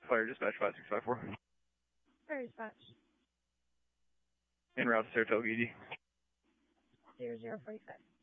Fire dispatch 5654. Fire dispatch. En route to Saratoga ED. 0045.